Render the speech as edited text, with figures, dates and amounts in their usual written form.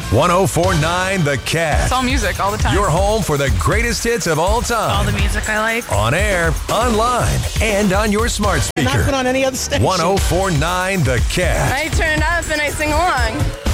1049 The Cat. It's all music all the time. Your home for the greatest hits of all time. All the music I like. On air, online, and on your smart speaker. Not put on any other station. 1049 The Cat. I turn it up and I sing along.